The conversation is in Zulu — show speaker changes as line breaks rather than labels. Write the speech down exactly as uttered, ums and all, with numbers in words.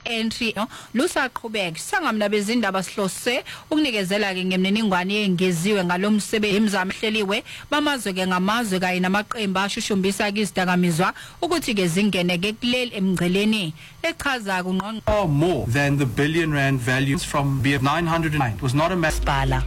entry lusaqhubeka sangamna bezindaba sihlose ukunikezela ke ngemniningwane yengeziwe ngalomsebenzi imizamo ehleliwe bamazwe ke ngamazwe kanye namaqembu ashushumbisa izidakamizwa ukuthi ke zingene ke kuleli emgceleni echaza kunqonqo
more than the billion rand values from B F nine hundred nine. It was not a mass